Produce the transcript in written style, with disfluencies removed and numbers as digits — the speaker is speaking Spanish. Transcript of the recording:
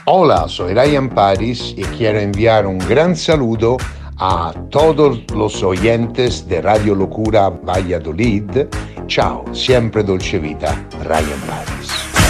Hola, soy Ryan Paris y quiero enviar un gran saludo a todos los oyentes de Radio Locura Valladolid. Ciao, siempre Dolce Vita, Ryan Paris.